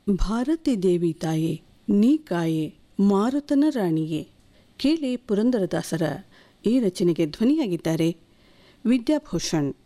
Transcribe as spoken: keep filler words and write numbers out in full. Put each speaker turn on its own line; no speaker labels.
ಭಾರತಿ ದೇವಿ ತಾಯೇ ನೀ ಕಾಯೆ ಮಾರುತನ ರಾಣಿಯೇ ಕೇಳಿ ಪುರಂದರದಾಸರ ಈ ರಚನೆಗೆ ಧ್ವನಿಯಾಗಿದ್ದಾರೆ ವಿದ್ಯಾಭೂಷಣ್.